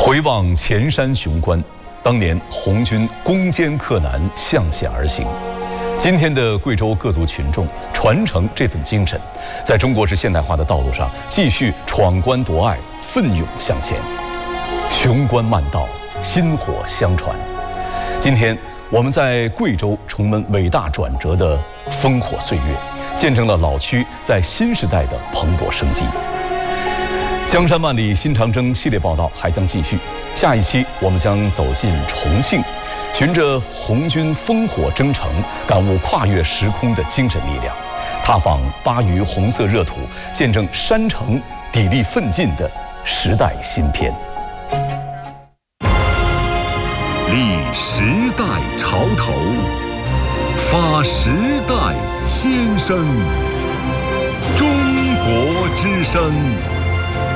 回望前山雄关，当年红军攻坚克难，向险而行。今天的贵州各族群众传承这份精神，在中国式现代化的道路上继续闯关夺爱，奋勇向前。雄关漫道，薪火相传。今天我们在贵州重温伟大转折的烽火岁月，见证了老区在新时代的蓬勃生机。江山万里新长征系列报道还将继续，下一期我们将走进重庆，循着红军烽火征程，感悟跨越时空的精神力量，踏访巴渝红色热土，见证山城砥砺奋进的时代新篇。 立时代潮头，发时代先声，中国之声。